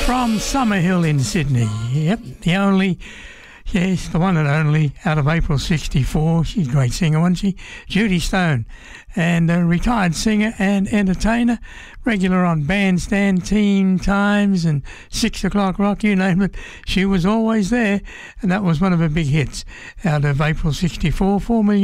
From Summerhill in Sydney. Yep, the one and only, out of April 64. She's a great singer, wasn't she? Judy Stone. And a retired singer and entertainer, regular on Bandstand, Teen Times and 6 O'Clock Rock, you name it. She was always there, and that was one of her big hits. Out of April 64,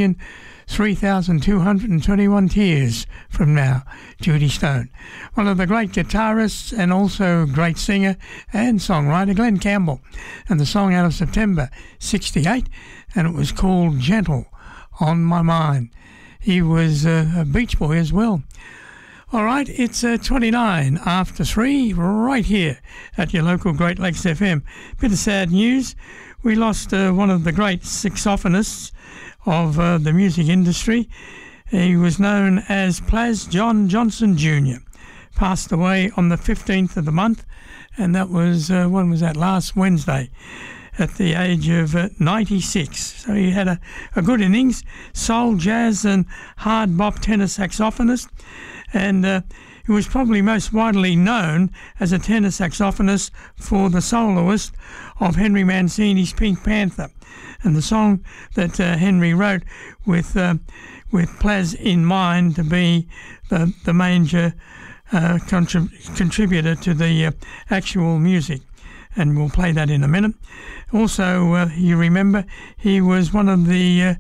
4,003,221 tears from now. Judy Stone. One of the great guitarists and also great singer and songwriter, Glenn Campbell. And the song out of September 68, and it was called Gentle on My Mind. He was a Beach Boy as well. All right, it's 29 after 3 right here at your local Great Lakes FM. Bit of sad news. We lost one of the great saxophonists of the music industry. He was known as Plas John Johnson Jr. Passed away on the 15th of the month, and that was, when was that? Last Wednesday, at the age of 96. So he had a good innings, soul, jazz and hard bop tenor saxophonist, and he was probably most widely known as a tenor saxophonist for the soloist of Henry Mancini's Pink Panther. And the song that Henry wrote with Plas in mind to be the major contributor to the actual music. And we'll play that in a minute. Also, you remember, he was one of the,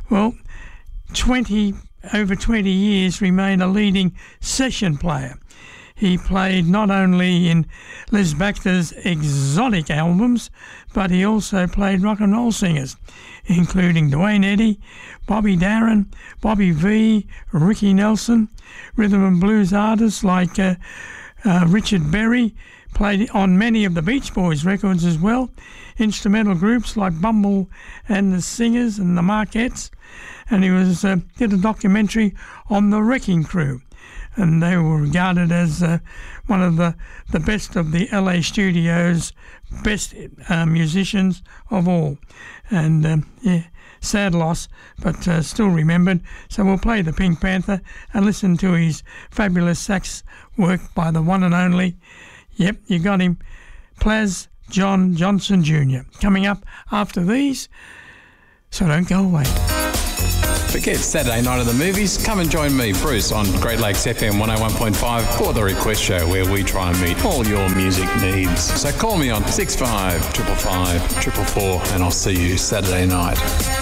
over 20 years remained a leading session player. He played not only in Les Baxter's exotic albums, but he also played rock and roll singers, including Duane Eddy, Bobby Darin, Bobby Vee, Ricky Nelson, rhythm and blues artists like Richard Berry, played on many of the Beach Boys records as well, instrumental groups like Bumble and the Singers and the Marquettes, and he was did a documentary on the Wrecking Crew, and they were regarded as one of the best of the LA studio's best musicians of all. And sad loss, but still remembered. So we'll play the Pink Panther and listen to his fabulous sax work by the one and only, yep, you got him, Plas John Johnson Jr. Coming up after these, so don't go away. Forget Saturday night at the movies. Come and join me, Bruce, on Great Lakes FM 101.5 for the Request Show, where we try and meet all your music needs. So call me on 65 555 444 and I'll see you Saturday night.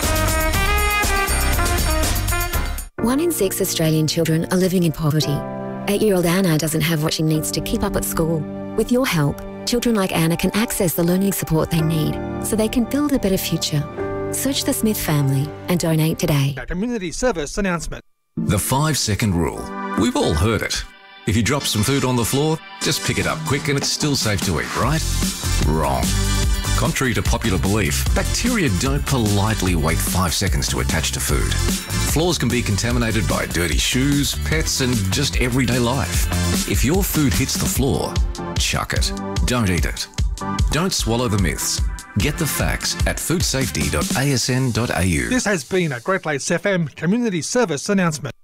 1 in 6 Australian children are living in poverty. 8-year-old Anna doesn't have what she needs to keep up at school. With your help, children like Anna can access the learning support they need so they can build a better future. Search the Smith family and donate today. A community service announcement. The 5-second rule. We've all heard it. If you drop some food on the floor, just pick it up quick and it's still safe to eat, right? Wrong. Contrary to popular belief, bacteria don't politely wait 5 seconds to attach to food. Floors can be contaminated by dirty shoes, pets, and just everyday life. If your food hits the floor, chuck it. Don't eat it. Don't swallow the myths. Get the facts at foodsafety.asn.au. This has been a Great Lakes FM community service announcement.